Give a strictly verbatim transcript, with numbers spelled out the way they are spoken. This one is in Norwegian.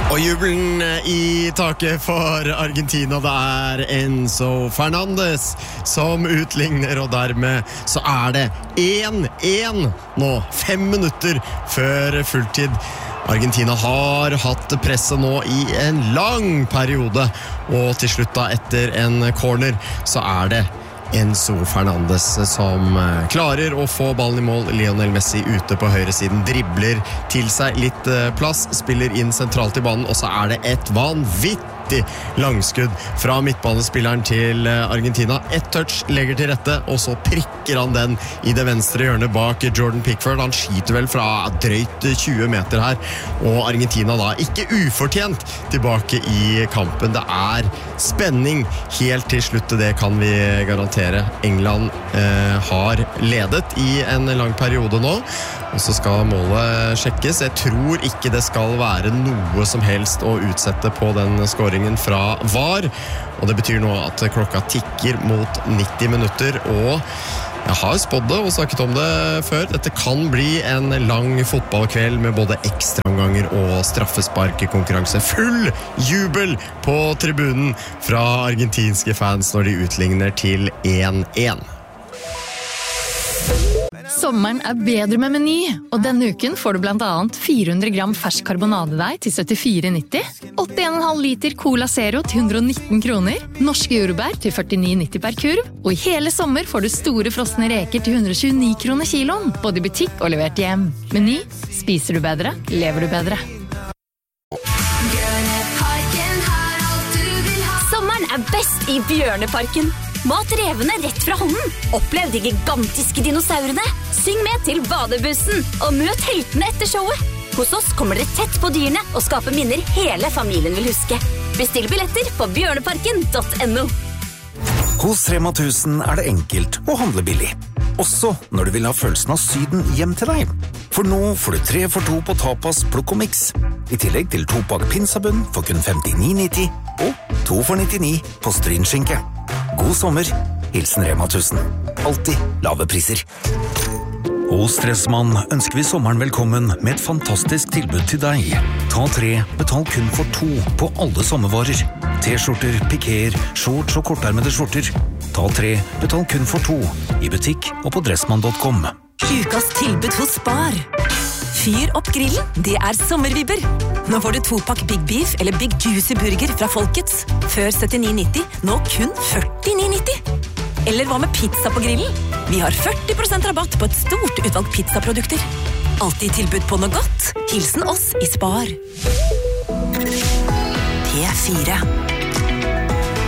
Og jubelen i taket for Argentina, det er Enzo Fernandes som utligner, og dermed så er det én én nå, fem minutter før fulltid. Argentina har hatt presset nå i en lang periode, og til slutt da etter en corner så er det Enzo Fernandes som klarer å få ballen i mål. Lionel Messi ute på høyre siden, dribler til seg litt plass, spiller inn sentralt i banen, og så er det et vanvittig langskudd fra midtbanespilleren til Argentina. Et touch legger til rette, og så prikker han den i det venstre hjørnet bak Jordan Pickford. Han skyter vel fra drøyt tjue meter her, og Argentina da ikke ufortjent tilbake i kampen. Det er spenning helt til slutt, det kan vi garantere. England eh, har ledet i en lang periode nå, og så skal målet sjekkes. Jeg tror ikke det skal være noe som helst å utsette på den skåringen fra V A R, og det betyr nå at klokka tikker mot nitti minutter, og jeg har spådd det og snakket om det før. Dette kan bli en lang fotballkveld med både ekstraomganger og straffesparkekonkurranse. Full jubel på tribunen fra argentinske fans når de utligner til én én. Sommeren er bedre med Meny, og denne uken får du blant annet fire hundre gram fersk karbonadedeig til syttifire nitti, åtti komma fem liter Cola Zero til hundre og nitten kroner, norske jordbær til førtini nitti per kurv, og i hele sommer får du store frosne reker til hundre og tjueni kroner kiloen, både i butikk og levert hjem. Meny, spiser du bedre, lever du bedre. Sommeren er best i Bjørneparken. Mat revene rett fra hånden. Opplev de gigantiske dinosaurene. Syng med til badebussen, og møt heltene etter showet. Hos oss kommer dere tett på dyrene og skaper minner hele familien vil huske. Bestill billetter på bjørneparken punktum no. Hos Rema tusen er det enkelt å handle billig. Også når du vil ha følelsen av Syden hjem til deg. For nå får du tre for to på tapas, plukk og mix. I tillegg til to pakk pinsabunn for kun femtini nitti og to for nittini på strynskinke. God sommer, hilsen Rema tusen. Alltid lave priser. Hos Stressmann ønsker vi sommeren velkommen med et fantastisk tilbud til deg. Ta tre, betal kun for to på alle sommervarer. T-skjorter, pikéer, shorts og kortermede skjorter. Ta tre, betal kun for to. I butikk og på dressmann punktum com. Ukas tilbud hos Spar. Fyr opp grillen, det er sommervibber. Nå får du to pakk Big Beef eller Big Juicy Burger fra Folkets. Før syttini nitti, nå kun førtini nitti. Eller hva med pizza på grillen? Vi har førti prosent rabatt på et stort utvalg pizzaprodukter. Alltid tilbud på noe godt. Hilsen oss i Spar. P fire.